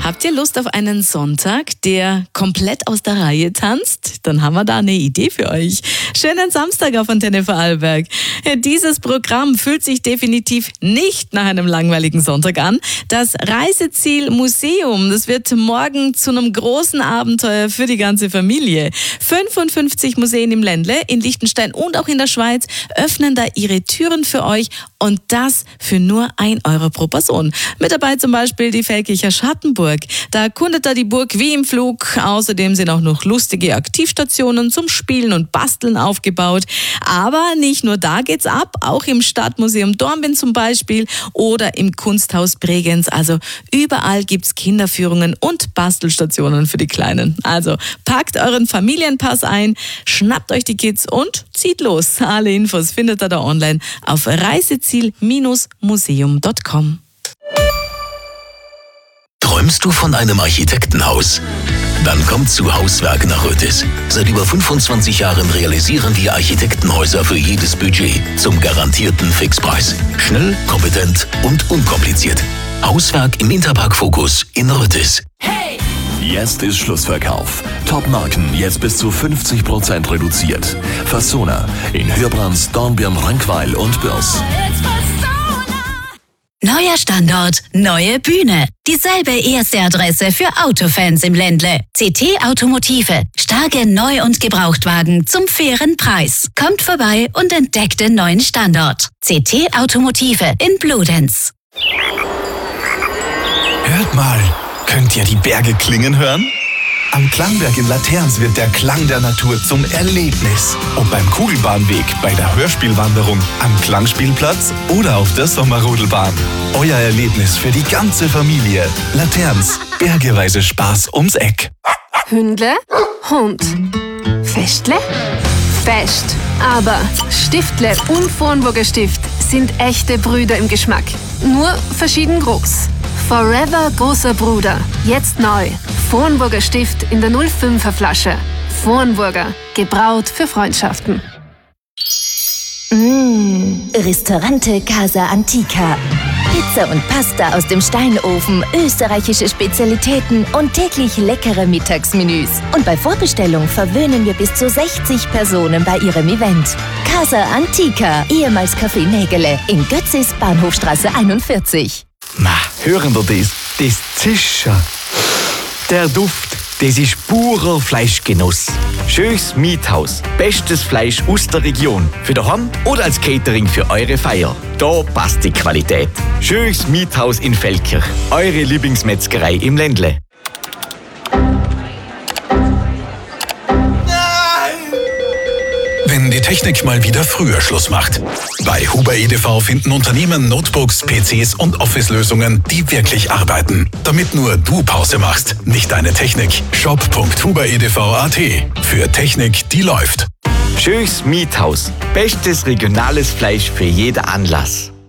Habt ihr Lust auf einen Sonntag, der komplett aus der Reihe tanzt? Dann haben wir da eine Idee für euch. Schönen Samstag auf Antenne Vorarlberg. Dieses Programm fühlt sich definitiv nicht nach einem langweiligen Sonntag an. Das Reiseziel Museum, das wird morgen zu einem großen Abenteuer für die ganze Familie. 55 Museen im Ländle, in Liechtenstein und auch in der Schweiz öffnen da ihre Türen für euch und das für nur 1 Euro pro Person. Mit dabei zum Beispiel die Velkicher Schattenburg. Da erkundet er die Burg wie im Flug. Außerdem sind auch noch lustige Aktivstationen zum Spielen und Basteln aufgebaut. Aber nicht nur da geht's ab, auch im Stadtmuseum Dornbirn zum Beispiel oder im Kunsthaus Bregenz. Also überall gibt's Kinderführungen und Bastelstationen für die Kleinen. Also packt euren Familienpass ein, schnappt euch die Kids und zieht los. Alle Infos findet ihr da online auf reiseziel-museum.com. Träumst du von einem Architektenhaus? Dann kommt zu Hauswerk nach Rötis. Seit über 25 Jahren realisieren wir Architektenhäuser für jedes Budget zum garantierten Fixpreis. Schnell, kompetent und unkompliziert. Hauswerk im Interpark Fokus in Rötis. Hey! Jetzt ist Schlussverkauf. Top-Marken jetzt bis zu 50% reduziert. Fasona in Hörbrands, Dornbirn, Rankweil und Bürs. Neuer Standort, neue Bühne. Dieselbe erste Adresse für Autofans im Ländle. CT Automotive. Starke Neu- und Gebrauchtwagen zum fairen Preis. Kommt vorbei und entdeckt den neuen Standort. CT Automotive in Bludenz. Hört mal, könnt ihr die Berge klingen hören? Am Klangberg in Laterns wird der Klang der Natur zum Erlebnis. Ob beim Kugelbahnweg, bei der Hörspielwanderung, am Klangspielplatz oder auf der Sommerrodelbahn. Euer Erlebnis für die ganze Familie. Laterns, bergeweise Spaß ums Eck. Hündle, Hund. Festle, Fest. Aber Stiftle und Vornburger Stift sind echte Brüder im Geschmack. Nur verschieden groß. Forever großer Bruder. Jetzt neu. Vornburger Stift in der 05er Flasche. Vornburger. Gebraut für Freundschaften. Ristorante Casa Antica. Pizza und Pasta aus dem Steinofen, österreichische Spezialitäten und täglich leckere Mittagsmenüs. Und bei Vorbestellung verwöhnen wir bis zu 60 Personen bei ihrem Event. Casa Antica, ehemals Café Nägele, in Götzis, Bahnhofstraße 41. Hören wir das? Das Zischen. Der Duft, das ist purer Fleischgenuss. Schönes Miethaus. Bestes Fleisch aus der Region. Für daheim oder als Catering für eure Feier. Da passt die Qualität. Schönes Miethaus in Velkirch. Eure Lieblingsmetzgerei im Ländle. Wenn die Technik mal wieder früher Schluss macht. Bei Huber EDV finden Unternehmen Notebooks, PCs und Office-Lösungen, die wirklich arbeiten. Damit nur du Pause machst, nicht deine Technik. shop.huberedv.at. Für Technik, die läuft. Schönes Miethaus. Bestes regionales Fleisch für jeden Anlass.